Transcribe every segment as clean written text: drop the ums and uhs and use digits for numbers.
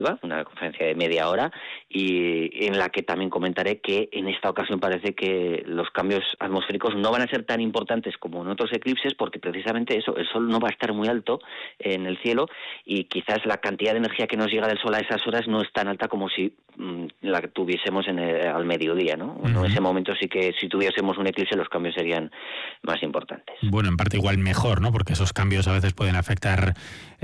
una conferencia de media hora, y en la que también comentaré que en esta ocasión parece que los cambios atmosféricos no van a ser tan importantes como en otros eclipses, porque precisamente eso, el Sol no va a estar muy alto en el cielo y quizás la cantidad de energía que nos llega del Sol a esas horas no es tan alta como si la que tuviésemos al mediodía, ¿no? En ese momento sí que si tuviésemos un eclipse los cambios serían más importantes. Bueno, en parte igual mejor, ¿no? Porque esos cambios a veces pueden afectar,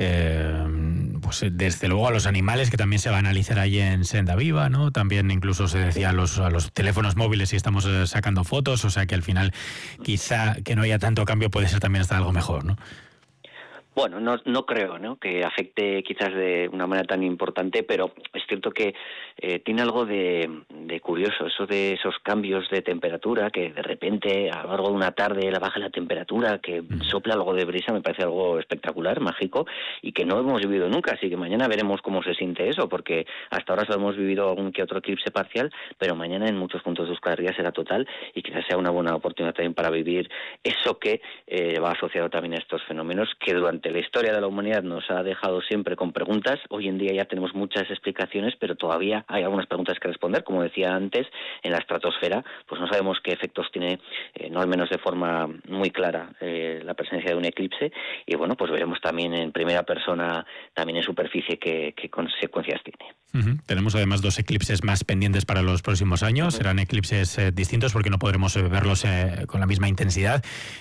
pues desde luego a los animales, que también se va a analizar allí en Senda Viva, ¿no? También incluso se decía a los teléfonos móviles si estamos sacando fotos, o sea que al final quizá que no haya tanto cambio puede ser también hasta algo mejor, ¿no? Bueno, no creo, ¿no?, que afecte quizás de una manera tan importante, pero es cierto que tiene algo de curioso, eso de esos cambios de temperatura, que de repente a lo largo de una tarde la baja la temperatura, que sopla algo de brisa, me parece algo espectacular, mágico, y que no hemos vivido nunca, así que mañana veremos cómo se siente eso, porque hasta ahora solo hemos vivido algún que otro eclipse parcial, pero mañana en muchos puntos de Euskal Herria será total, y quizás sea una buena oportunidad también para vivir eso que va asociado también a estos fenómenos que durante la historia de la humanidad nos ha dejado siempre con preguntas. Hoy en día ya tenemos muchas explicaciones, pero todavía hay algunas preguntas que responder. Como decía antes, en la estratosfera, pues no sabemos qué efectos tiene, no al menos de forma muy clara, la presencia de un eclipse. Y bueno, pues veremos también en primera persona, también en superficie, qué consecuencias tiene. Tenemos además 2 eclipses más pendientes para los próximos años. Serán eclipses distintos porque no podremos verlos con la misma intensidad.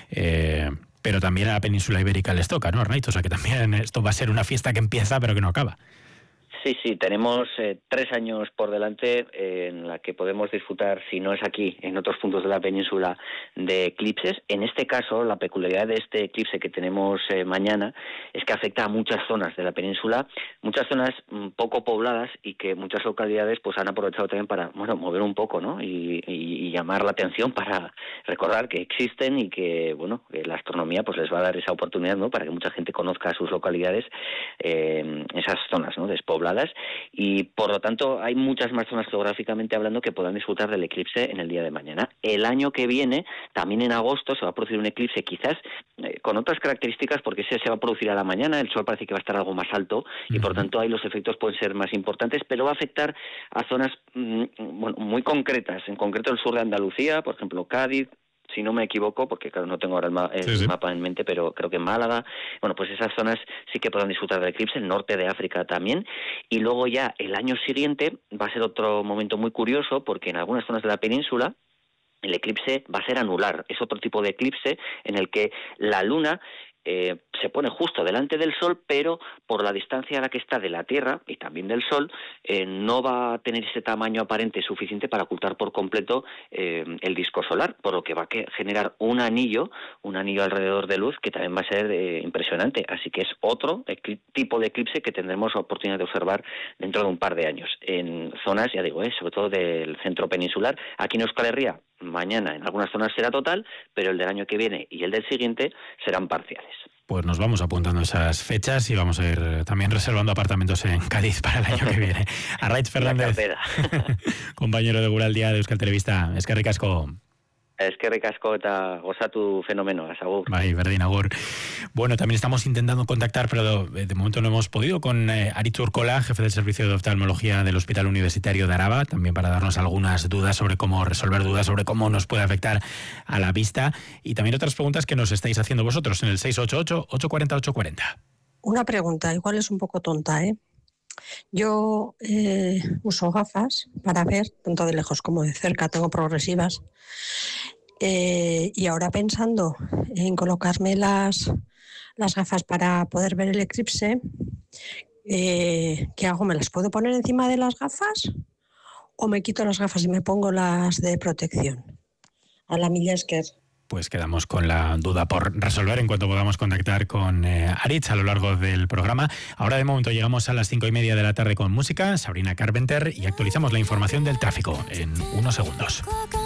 Pero también a la península ibérica les toca, ¿no, Arnaiz? O sea que también esto va a ser una fiesta que empieza pero que no acaba. Sí, tenemos 3 años por delante en la que podemos disfrutar, si no es aquí, en otros puntos de la península, de eclipses. En este caso, la peculiaridad de este eclipse que tenemos mañana es que afecta a muchas zonas de la península, muchas zonas poco pobladas, y que muchas localidades pues han aprovechado también para, bueno, mover un poco, ¿no? Y llamar la atención para recordar que existen y que, bueno, que la astronomía pues les va a dar esa oportunidad, ¿no?, para que mucha gente conozca sus localidades, esas zonas, ¿no?, despobladas. Y por lo tanto hay muchas más zonas geográficamente hablando que podrán disfrutar del eclipse en el día de mañana. El año que viene, también en agosto, se va a producir un eclipse quizás con otras características, porque ese se va a producir a la mañana, el sol parece que va a estar algo más alto y por tanto ahí los efectos pueden ser más importantes, pero va a afectar a zonas muy concretas, en concreto el sur de Andalucía, por ejemplo Cádiz, si no me equivoco, porque claro, no tengo ahora el mapa en mente, pero creo que en Málaga, bueno, pues esas zonas sí que podrán disfrutar del eclipse, el norte de África también, y luego ya el año siguiente va a ser otro momento muy curioso, porque en algunas zonas de la península el eclipse va a ser anular, es otro tipo de eclipse en el que la luna se pone justo delante del Sol, pero por la distancia a la que está de la Tierra y también del Sol, no va a tener ese tamaño aparente suficiente para ocultar por completo el disco solar, por lo que va a generar un anillo alrededor de luz que también va a ser impresionante. Así que es otro tipo de eclipse que tendremos oportunidad de observar dentro de un par de años, en zonas, ya digo, sobre todo del centro peninsular. Aquí en Euskal Herria, mañana en algunas zonas será total, pero el del año que viene y el del siguiente serán parciales. Pues nos vamos apuntando esas fechas y vamos a ir también reservando apartamentos en Cádiz para el año que viene. Arnaiz Fernández, compañero de Guraldia de Euskal Telebista. Eskerrik asko. Eskerrik asko eta gozatu fenomenoa, agur. Bai, berdin, agur. Bueno, también estamos intentando contactar, pero de momento no hemos podido, con Aritz Urkola, jefe del Servicio de Oftalmología del Hospital Universitario de Araba, también para darnos algunas dudas sobre cómo resolver dudas, sobre cómo nos puede afectar a la vista, y también otras preguntas que nos estáis haciendo vosotros en el 688-840-840. Una pregunta, igual es un poco tonta, ¿eh? Yo uso gafas para ver tanto de lejos como de cerca, tengo progresivas, y ahora pensando en colocarme las gafas para poder ver el eclipse, ¿qué hago? ¿Me las puedo poner encima de las gafas o me quito las gafas y me pongo las de protección? A la milla Esker. Pues quedamos con la duda por resolver en cuanto podamos contactar con Aritz a lo largo del programa. Ahora de momento llegamos a las 5:30 de la tarde con música, Sabrina Carpenter, y actualizamos la información del tráfico en unos segundos.